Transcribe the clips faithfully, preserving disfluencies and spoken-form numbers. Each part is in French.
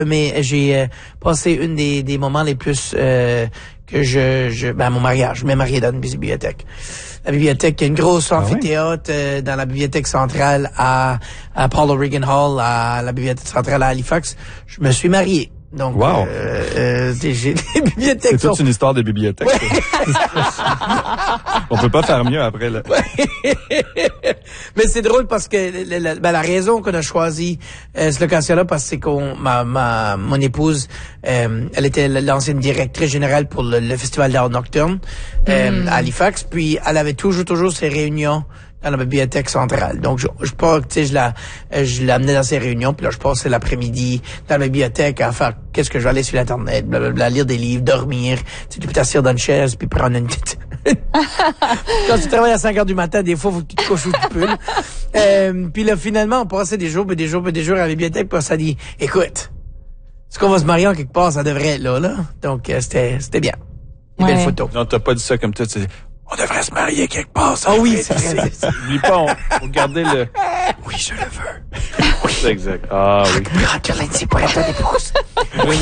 mais j'ai euh, passé une des, des moments les plus euh, que je, je ben mon mariage, je m'ai marié dans une bibliothèque. La bibliothèque, il y a une grosse amphithéâtre ah oui? euh, dans la bibliothèque centrale à, à Paul Regan Hall, à la bibliothèque centrale à Halifax. Je me suis marié. Donc, wow. euh, euh, j'ai des bibliothèques. C'est toute sont... une histoire de bibliothèque. Ouais. On peut pas faire mieux après, là. Ouais. Mais c'est drôle parce que la, la, ben, la raison qu'on a choisi euh, cette location-là, parce que c'est qu'on, ma, ma, mon épouse, euh, elle était l'ancienne directrice générale pour le, le Festival d'art nocturne euh, mm. à Halifax, puis elle avait toujours, toujours ses réunions dans la bibliothèque centrale. Donc, je, je pas, tu sais, je la, je l'amenais dans ces réunions, puis là, je passais l'après-midi dans la bibliothèque à faire qu'est-ce que je vais aller sur l'internet, blablabla, lire des livres, dormir, tu sais, tu peux t'asseoir dans une chaise puis prendre une petite. Quand tu travailles à cinq heures du matin, des fois, faut que tu te couches où tu peux. Euh, puis là, finalement, on passait des jours, puis des jours, puis des jours à la bibliothèque, puis on s'est dit, écoute, est-ce qu'on va se marier en quelque part, ça devrait être là, là. Donc, euh, c'était, c'était bien. Une ouais. belle photo. Non, t'as pas dit ça comme toi, tu sais. On devrait se marier quelque part. Ah oui, c'est vrai. N'oublie pas, on, on gardait le... Oui, je le veux. Oui. C'est exact. Ah oui. Prends Lindsay pour être ton épouse. Oui.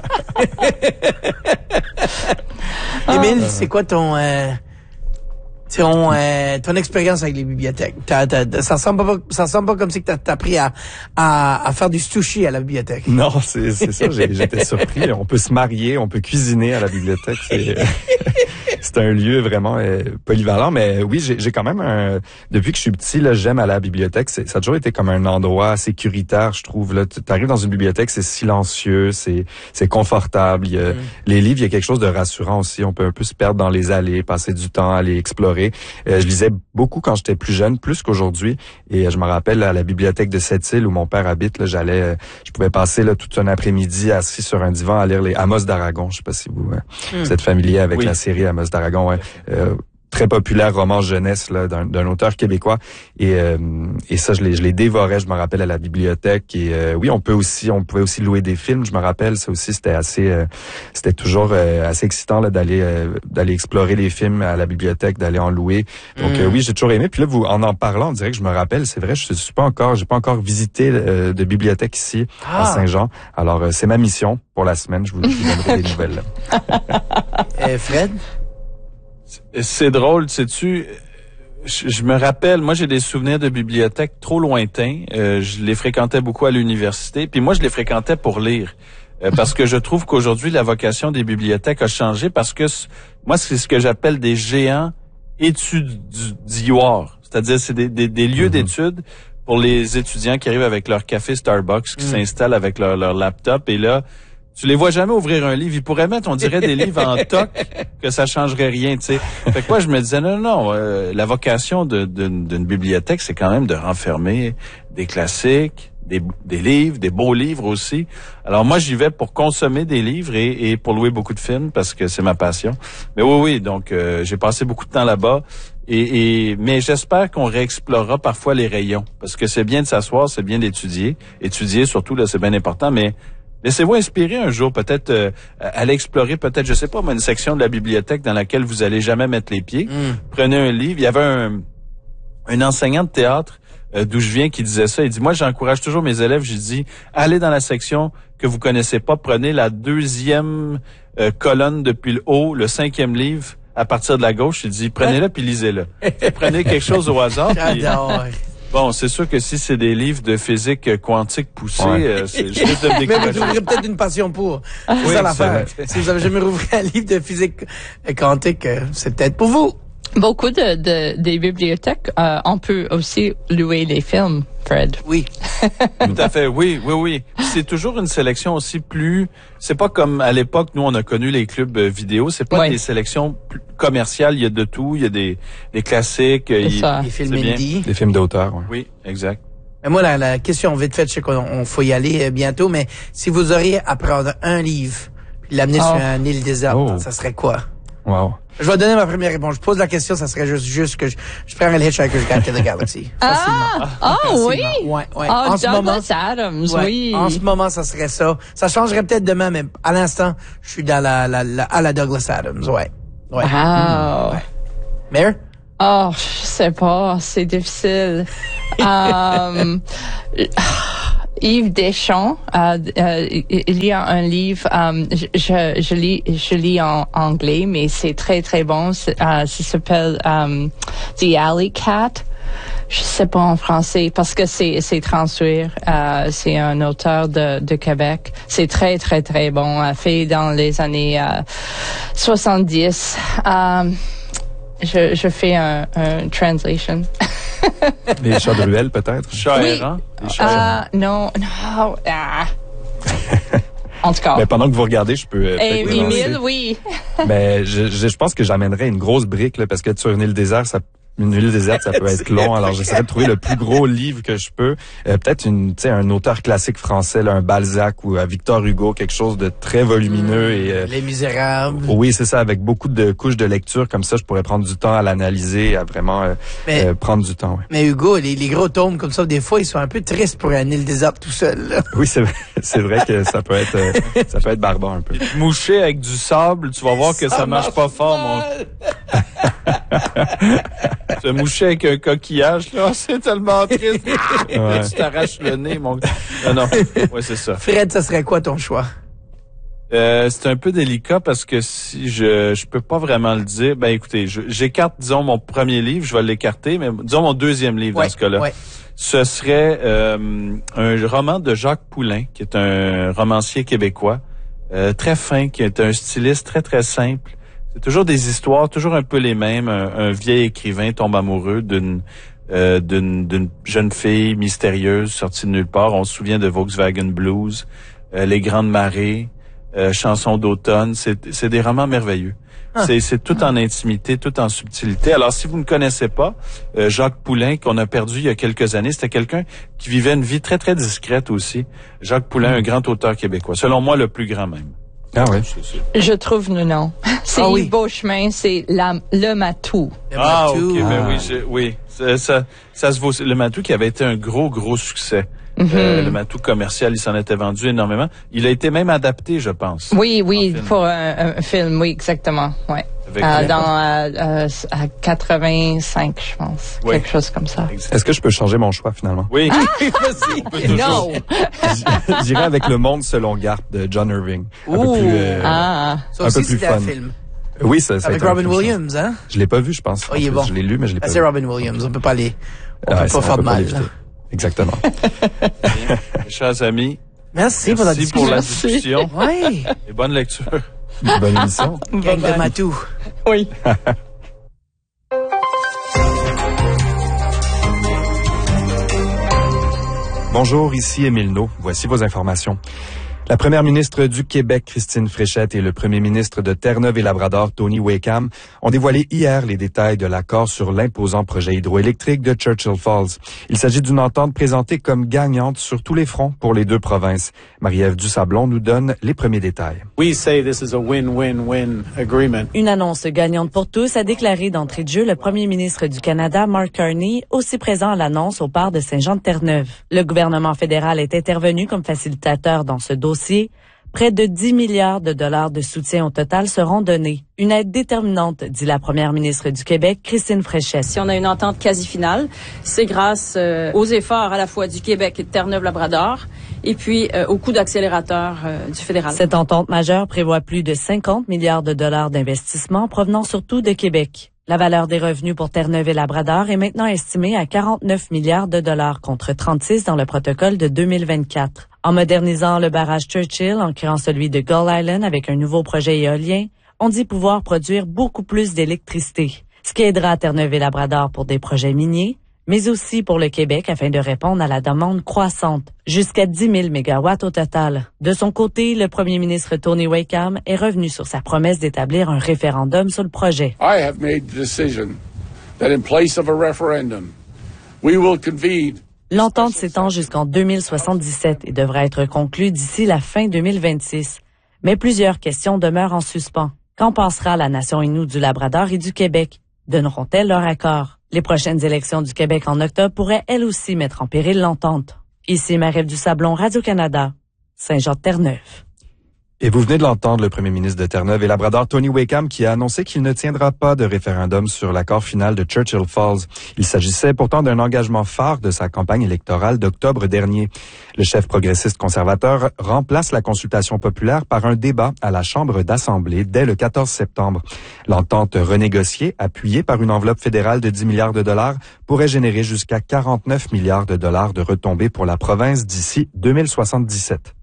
Émile, c'est quoi ton... Euh, ton, euh, ton expérience avec les bibliothèques? T'as, t'as, ça ressemble pas, ça ressemble pas comme si t'as, t'as appris à, à, à faire du sushi à la bibliothèque. Non, c'est, c'est ça. J'ai, j'étais surpris. On peut se marier, on peut cuisiner à la bibliothèque. C'est... C'est un lieu vraiment euh, polyvalent, mais oui, j'ai, j'ai quand même un... Depuis que je suis petit, là, j'aime aller à la bibliothèque. C'est, ça a toujours été comme un endroit sécuritaire, je trouve. Là, tu arrives dans une bibliothèque, c'est silencieux, c'est c'est confortable. Il y a, mm. Les livres, il y a quelque chose de rassurant aussi. On peut un peu se perdre dans les allées, passer du temps, aller explorer. Euh, je lisais beaucoup quand j'étais plus jeune, plus qu'aujourd'hui. Et euh, je me rappelle à la bibliothèque de Sept-Îles où mon père habite, là, j'allais, euh, je pouvais passer là tout un après-midi assis sur un divan à lire les Amos d'Aragon. Je sais pas si vous, euh, mm. vous êtes familier avec oui. la série Amos d'Aragon, ouais. Euh, très populaire roman jeunesse là d'un, d'un auteur québécois et euh, et ça je les je les dévorais, je me rappelle à la bibliothèque et euh, oui, on peut aussi on pouvait aussi louer des films, je me rappelle, ça aussi c'était assez euh, c'était toujours euh, assez excitant là d'aller euh, d'aller explorer les films à la bibliothèque, d'aller en louer. Donc mmh. euh, oui, j'ai toujours aimé. Puis là vous en en parlant, on dirait que je me rappelle, c'est vrai, je suis pas encore j'ai pas encore visité euh, de bibliothèque ici ah. à Saint-Jean. Alors euh, c'est ma mission pour la semaine, je vous, je vous donnerai des nouvelles. euh, Fred? C'est drôle, sais-tu, je, je me rappelle, moi j'ai des souvenirs de bibliothèques trop lointains. Euh, je les fréquentais beaucoup à l'université, puis moi je les fréquentais pour lire. Euh, parce que je trouve qu'aujourd'hui la vocation des bibliothèques a changé parce que moi c'est ce que j'appelle des géants étudioires. C'est-à-dire c'est des, des, des lieux mm-hmm. d'études pour les étudiants qui arrivent avec leur café Starbucks, qui mm. s'installent avec leur, leur laptop et là... Tu les vois jamais ouvrir un livre. Ils pourraient mettre, on dirait, des livres en toc, que ça changerait rien, tu sais. Fait que moi, je me disais, non, non, euh, la vocation de, de, d'une bibliothèque, c'est quand même de renfermer des classiques, des, des livres, des beaux livres aussi. Alors moi, j'y vais pour consommer des livres et, et pour louer beaucoup de films, parce que c'est ma passion. Mais oui, oui, donc euh, j'ai passé beaucoup de temps là-bas. Et, et mais j'espère qu'on réexplorera parfois les rayons, parce que c'est bien de s'asseoir, c'est bien d'étudier. Étudier, surtout, là, c'est bien important, mais... Laissez-vous inspirer un jour, peut-être euh, aller explorer, peut-être, je sais pas, une section de la bibliothèque dans laquelle vous allez jamais mettre les pieds. Mm. Prenez un livre. Il y avait un, un enseignant de théâtre euh, d'où je viens qui disait ça. Il dit, moi, j'encourage toujours mes élèves, je dis, allez dans la section que vous connaissez pas, prenez la deuxième euh, colonne depuis le haut, le cinquième livre à partir de la gauche. Il dit, prenez-le puis lisez-le. Prenez quelque chose au hasard. Puis, bon, c'est sûr que si c'est des livres de physique quantique poussée, ouais. euh, c'est juste de me décourager. Mais vous aurez peut-être une passion pour. C'est oui, ça l'affaire. Si vous avez jamais rouvert un livre de physique quantique, c'est peut-être pour vous. Beaucoup de, de des bibliothèques, euh, on peut aussi louer les films, Fred. Oui. Tout à fait, oui, oui, oui. C'est toujours une sélection aussi plus... C'est pas comme à l'époque, nous, on a connu les clubs vidéo. C'est pas oui. des sélections plus commerciales. Il y a de tout. Il y a des, des classiques. C'est il, ça. Des films indie. Des films d'auteur, oui. Oui, exact. Mais moi, la, la question vite fait, je sais qu'on on faut y aller euh, bientôt, mais si vous auriez à prendre un livre puis l'amener oh. sur une île déserte, oh. ça serait quoi? Wow. Je vais donner ma première réponse. Je pose la question, ça serait juste, juste que je, je prends le Hitchhiker's Guide to the Galaxy. Ah, ah oui. Ouais, ouais. Oh, en Douglas ce moment, Adams, ouais, oui. En ce moment, ça serait ça. Ça changerait peut-être demain, mais à l'instant, je suis dans la, la, la à la Douglas Adams, ouais. Ouais. Wow. Mmh, ouais. Mère? Oh, je sais pas, c'est difficile. um, Yves Deschamps, euh, euh, il y a un livre, euh, je, je, je lis, je lis en anglais, mais c'est très très bon. C'est, euh, ça s'appelle um, The Alley Cat. Je sais pas en français parce que c'est c'est traduit. Euh, c'est un auteur de de Québec. C'est très très très bon. Euh, fait dans les années euh, soixante-dix. Euh, je je fais un, un translation. Les chats de ruelle, peut-être? Chat Oui. errant. Les chats Euh, non, non. Ah. En tout cas. Mais pendant que vous regardez, je peux... euh, Et peut-être commencer. Émile, oui. Mais je, je, je pense que j'amènerais une grosse brique, là, parce que sur une île déserte, ça une île déserte, ça peut être long. Alors, j'essaierai de trouver le plus gros livre que je peux. Euh, peut-être une, tu sais, un auteur classique français, là, un Balzac ou un Victor Hugo, quelque chose de très volumineux Mmh, et. Euh, Les Misérables. oui, c'est ça, avec beaucoup de couches de lecture, comme ça, je pourrais prendre du temps à l'analyser, à vraiment euh, Mais- euh, prendre du temps. Ouais. Mais Hugo, les, les gros tomes comme ça, des fois, ils sont un peu tristes pour un île déserte tout seul. Là. Oui, c'est vrai, c'est vrai que ça peut être, euh, ça peut être barbare un peu. mouché avec du sable, tu vas voir que ça, marche pas fort, mon. Se moucher avec un coquillage, là, c'est tellement triste. Ouais. Tu t'arraches le nez, mon. Non, non. Ouais, c'est ça. Fred, ça serait quoi ton choix? Euh, c'est un peu délicat parce que si je je peux pas vraiment le dire. Ben écoutez, je- j'écarte, disons, mon premier livre, je vais l'écarter, mais disons mon deuxième livre Ouais, dans ce cas-là. ouais. Ce serait euh, un roman de Jacques Poulain, qui est un romancier québécois, euh, très fin, qui est un styliste très, très simple. C'est toujours des histoires, toujours un peu les mêmes. Un, un vieil écrivain tombe amoureux d'une euh, d'une d'une jeune fille mystérieuse sortie de nulle part. On se souvient de Volkswagen Blues, euh, Les Grandes Marées, euh, Chansons d'automne. C'est c'est des romans merveilleux. Ah. C'est c'est tout en intimité, tout en subtilité. Alors, si vous ne connaissez pas euh, Jacques Poulain, qu'on a perdu il y a quelques années, c'était quelqu'un qui vivait une vie très, très discrète aussi. Jacques Poulain, un grand auteur québécois. Selon moi, le plus grand même. Ah ouais. Je trouve le nom. C'est Ah oui. Yves Beauchemin, c'est la, le matou. Le Ah, Matou. ok, ben Ah. oui, je- oui. Ça, ça, ça se vaut. Le Matou qui avait été un gros, gros succès. Euh, le Matou commercial, il s'en était vendu énormément. Il a été même adapté, je pense. Oui, oui, En film. pour un, un film, oui, exactement, ouais. Avec- Euh, dans euh, euh, à quatre-vingt-cinq, je pense, Oui. quelque chose comme ça. Est-ce que je peux changer mon choix finalement? Oui. Vas-y. On peut toujours- Non. J'irai avec Le Monde selon Garp de John Irving. Un Ouh. peu plus. euh, Ah, Ça un aussi, peu plus c'était un fun. film. Oui, ça, ça a Avec été un Robin film, je Williams, hein? pense. Je l'ai pas vu, je pense. Oh, il est En bon. plus, Je l'ai lu, mais je l'ai pas Ah, c'est vu. Robin Williams. On peut pas aller. On Ouais, peut ça, pas faire de peut mal. l'éviter. là. Exactement. Mes chers amis, Merci, pour la merci pour discussion. la discussion Oui. et bonne lecture. Bonne émission. Gang de Matou. oui. Bonjour, ici Émile Naud. Voici vos informations. La première ministre du Québec, Christine Fréchette, et le premier ministre de Terre-Neuve-et-Labrador, Tony Wakeham, ont dévoilé hier les détails de l'accord sur l'imposant projet hydroélectrique de Churchill Falls. Il s'agit d'une entente présentée comme gagnante sur tous les fronts pour les deux provinces. Marie-Ève Dusablon nous donne les premiers détails. We say this is a win-win-win agreement. Une annonce gagnante pour tous a déclaré d'entrée de jeu le premier ministre du Canada, Mark Carney, aussi présent à l'annonce au port de Saint-Jean-de-Terre-Neuve. Le gouvernement fédéral est intervenu comme facilitateur dans ce dossier. Près de dix milliards de dollars de soutien au total seront donnés. Une aide déterminante, dit la première ministre du Québec, Christine Fréchette. Si on a une entente quasi finale, c'est grâce euh, aux efforts à la fois du Québec et de Terre-Neuve-Labrador, et puis euh, au coup d'accélérateur euh, du fédéral. Cette entente majeure prévoit plus de cinquante milliards de dollars d'investissement provenant surtout de Québec. La valeur des revenus pour Terre-Neuve et Labrador est maintenant estimée à quarante-neuf milliards de dollars contre trente-six dans le protocole de deux mille vingt-quatre. En modernisant le barrage Churchill, en créant celui de Gull Island avec un nouveau projet éolien, on dit pouvoir produire beaucoup plus d'électricité, ce qui aidera Terre-Neuve et Labrador pour des projets miniers, mais aussi pour le Québec afin de répondre à la demande croissante, jusqu'à dix mille mégawatts au total. De son côté, le premier ministre Tony Wakeham est revenu sur sa promesse d'établir un référendum sur le projet. I have made the decision that in place of a referendum, we will convene. L'entente s'étend jusqu'en deux mille soixante-dix-sept et devra être conclue d'ici la fin deux mille vingt-six. Mais plusieurs questions demeurent en suspens. Qu'en pensera la nation Innu du Labrador et du Québec? Donneront-elles leur accord? Les prochaines élections du Québec en octobre pourraient elles aussi mettre en péril l'entente. Ici Marie-Ève Dusablon, Radio-Canada, Saint-Jean-de-Terre-Neuve. Et vous venez de l'entendre, le premier ministre de Terre-Neuve et Labrador, Tony Wakeham, qui a annoncé qu'il ne tiendra pas de référendum sur l'accord final de Churchill Falls. Il s'agissait pourtant d'un engagement phare de sa campagne électorale d'octobre dernier. Le chef progressiste conservateur remplace la consultation populaire par un débat à la Chambre d'Assemblée dès le quatorze septembre. L'entente renégociée, appuyée par une enveloppe fédérale de dix milliards de dollars, pourrait générer jusqu'à quarante-neuf milliards de dollars de retombées pour la province d'ici deux mille soixante-dix-sept.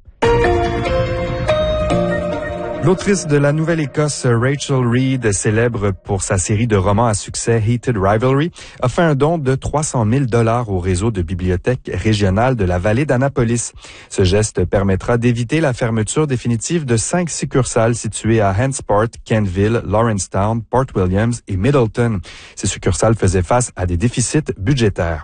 L'autrice de la Nouvelle-Écosse, Rachel Reed, célèbre pour sa série de romans à succès Heated Rivalry, a fait un don de trois cent mille dollars au réseau de bibliothèques régionales de la vallée d'Annapolis. Ce geste permettra d'éviter la fermeture définitive de cinq succursales situées à Hantsport, Kentville, Lawrencetown, Port Williams et Middleton. Ces succursales faisaient face à des déficits budgétaires.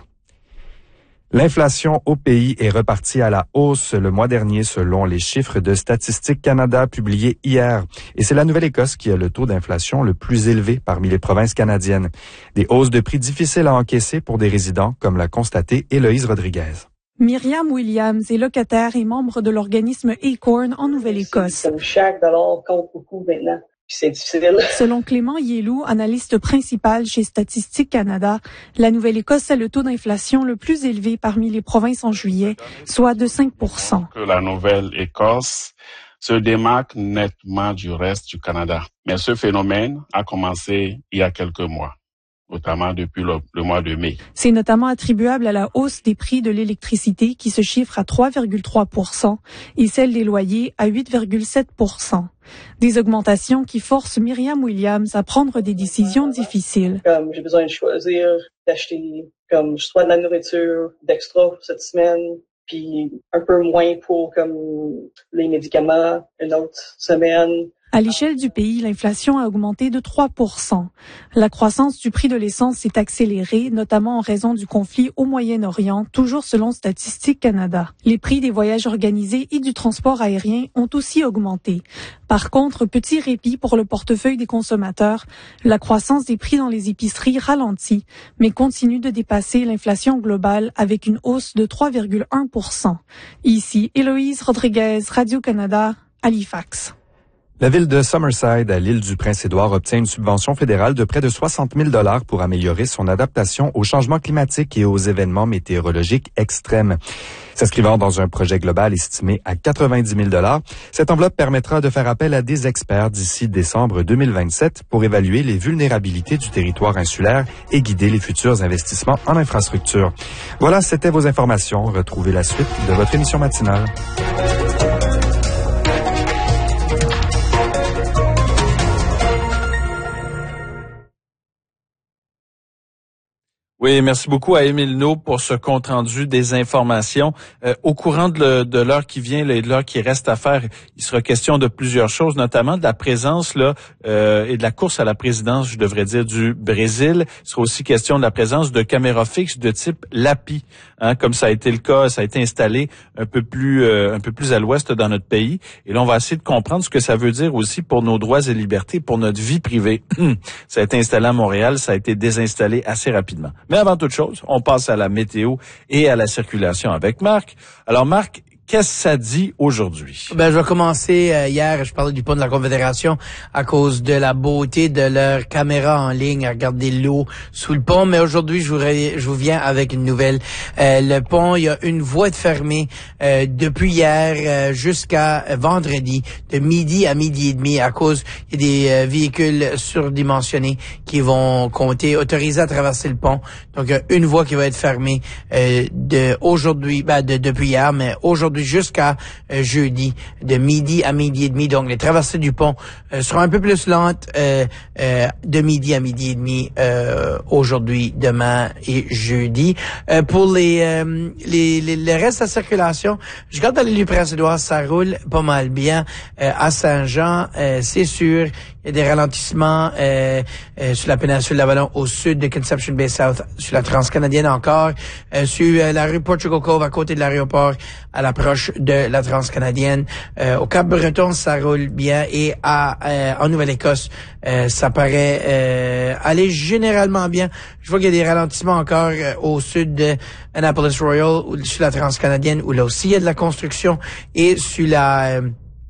L'inflation au pays est repartie à la hausse le mois dernier selon les chiffres de Statistique Canada publiés hier. Et c'est la Nouvelle-Écosse qui a le taux d'inflation le plus élevé parmi les provinces canadiennes. Des hausses de prix difficiles à encaisser pour des résidents, comme l'a constaté Héloïse Rodriguez. Myriam Williams est locataire et membre de l'organisme Acorn en Nouvelle-Écosse. Chaque dollar compte beaucoup maintenant. C'est difficile. Selon Clément Yelou, analyste principal chez Statistique Canada, la Nouvelle-Écosse a le taux d'inflation le plus élevé parmi les provinces en juillet, soit de cinq pour cent. La Nouvelle-Écosse se démarque nettement du reste du Canada. Mais ce phénomène a commencé il y a quelques mois, notamment depuis le, le mois de mai. C'est notamment attribuable à la hausse des prix de l'électricité qui se chiffre à trois virgule trois pour cent et celle des loyers à huit virgule sept pour cent. Des augmentations qui forcent Myriam Williams à prendre des décisions difficiles. Comme j'ai besoin de choisir, d'acheter comme soit de la nourriture, d'extra pour cette semaine, puis un peu moins pour comme les médicaments une autre semaine. À l'échelle du pays, l'inflation a augmenté de trois pour cent. La croissance du prix de l'essence s'est accélérée, notamment en raison du conflit au Moyen-Orient, toujours selon Statistique Canada. Les prix des voyages organisés et du transport aérien ont aussi augmenté. Par contre, petit répit pour le portefeuille des consommateurs, la croissance des prix dans les épiceries ralentit, mais continue de dépasser l'inflation globale avec une hausse de trois virgule un pour cent. Ici, Héloïse Rodriguez, Radio-Canada, Halifax. La ville de Summerside, à l'île du Prince-Édouard, obtient une subvention fédérale de près de soixante mille dollars pour améliorer son adaptation au changement climatique et aux événements météorologiques extrêmes. S'inscrivant dans un projet global estimé à quatre-vingt-dix mille dollars, cette enveloppe permettra de faire appel à des experts d'ici décembre deux mille vingt-sept pour évaluer les vulnérabilités du territoire insulaire et guider les futurs investissements en infrastructure. Voilà, c'était vos informations. Retrouvez la suite de votre émission matinale. Oui, merci beaucoup à Émile No pour ce compte-rendu des informations. Euh, au courant de, le, de l'heure qui vient et de l'heure qui reste à faire, il sera question de plusieurs choses, notamment de la présence là euh, et de la course à la présidence, je devrais dire, du Brésil. Il sera aussi question de la présence de caméras fixes de type LAPI, hein, comme ça a été le cas, ça a été installé un peu plus euh, un peu plus à l'ouest dans notre pays. Et là, on va essayer de comprendre ce que ça veut dire aussi pour nos droits et libertés, pour notre vie privée. Ça a été installé à Montréal, ça a été désinstallé assez rapidement. Mais avant toute chose, on passe à la météo et à la circulation avec Marc. Alors Marc, qu'est-ce que ça dit aujourd'hui? Ben, je vais commencer. Euh, hier, je parlais du pont de la Confédération à cause de la beauté de leur caméra en ligne à regarder l'eau sous le pont. Mais aujourd'hui, je vous, je vous viens avec une nouvelle. Euh, le pont, il y a une voie de fermée euh, depuis hier euh, jusqu'à vendredi, de midi à midi et demi, à cause il y a des euh, véhicules surdimensionnés qui vont compter autorisés à traverser le pont. Donc, il y a une voie qui va être fermée euh, de aujourd'hui, ben, de, depuis hier, mais aujourd'hui jusqu'à euh, jeudi, de midi à midi et demi. Donc, les traversées du pont euh, seront un peu plus lentes euh, euh, de midi à midi et demi euh, aujourd'hui, demain et jeudi. Euh, pour les, euh, les, les le reste de la circulation, je regarde dans l'île du Prince-Édouard, ça roule pas mal bien. Euh, à Saint-Jean, euh, c'est sûr, il y a des ralentissements euh, euh, sur la péninsule d'Avalon au sud de Conception Bay South, sur la Transcanadienne encore, euh, sur euh, la rue Portugal Cove à côté de l'aéroport, à l'approche de la Transcanadienne. Euh, au Cap-Breton, ça roule bien et à euh, en Nouvelle-Écosse, euh, ça paraît euh, aller généralement bien. Je vois qu'il y a des ralentissements encore euh, au sud de Annapolis Royal, ou sur la Transcanadienne, où là aussi il y a de la construction, et sur la... Euh,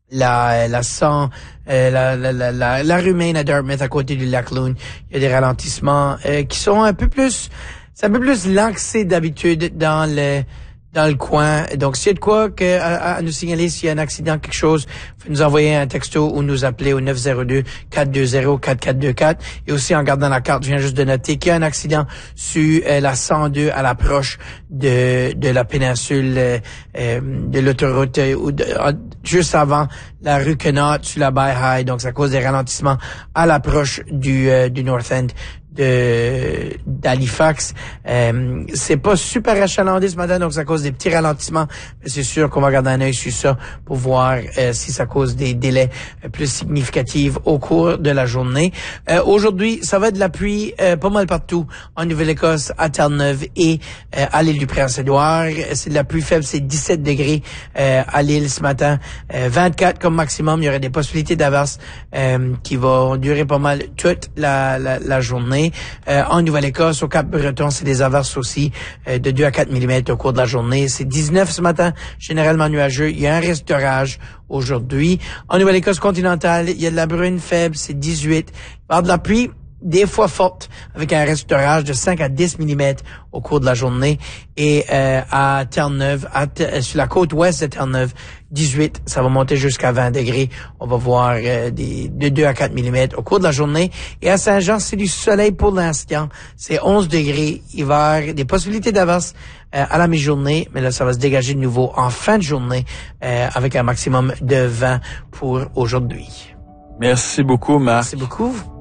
la la cent euh, la, la la la la rue Main à Dartmouth à côté du lac Loon, il y a des ralentissements euh, qui sont un peu plus c'est un peu plus lent que c'est d'habitude dans le dans le coin. Donc, s'il y a de quoi que, à, à nous signaler, s'il y a un accident, quelque chose, vous nous envoyer un texto ou nous appeler au neuf zéro deux, quatre deux zéro, quatre quatre deux quatre. Et aussi, en regardant la carte, je viens juste de noter qu'il y a un accident sur euh, la cent deux à l'approche de de la péninsule euh, euh, de l'autoroute, euh, ou de, euh, juste avant la rue Connaught sur la Bay High. Donc, ça cause des ralentissements à l'approche du euh, du North End de d'Halifax. Euh, c'est pas super achalandé ce matin, donc ça cause des petits ralentissements, mais c'est sûr qu'on va garder un œil sur ça pour voir euh, si ça cause des délais euh, plus significatifs au cours de la journée. Euh, aujourd'hui, ça va être de la pluie euh, pas mal partout en Nouvelle-Écosse, à Terre-Neuve et euh, à l'île du Prince-Édouard. C'est de la pluie faible, c'est dix-sept degrés euh, à l'île ce matin, euh, vingt-quatre comme maximum. Il y aurait des possibilités d'averses euh, qui vont durer pas mal toute la, la, la journée. Euh, en Nouvelle-Écosse, au Cap-Breton, c'est des averses aussi euh, de deux à quatre millimètres au cours de la journée. C'est dix-neuf ce matin, généralement nuageux. Il y a un risque d'orage aujourd'hui. En Nouvelle-Écosse continentale, il y a de la bruine faible, c'est dix-huit. Il va y avoir de la pluie, des fois forte, avec un risque d'orage de cinq à dix millimètres au cours de la journée. Et euh, à Terre-Neuve, à, euh, sur la côte ouest de Terre-Neuve, dix-huit, ça va monter jusqu'à vingt degrés. On va voir euh, des, de deux à quatre millimètres au cours de la journée. Et à Saint-Jean, c'est du soleil pour l'instant. C'est onze degrés. Il va y avoir des possibilités d'averse euh, à la mi-journée, mais là, ça va se dégager de nouveau en fin de journée euh, avec un maximum de vingt pour aujourd'hui. Merci beaucoup, Marc. Merci beaucoup.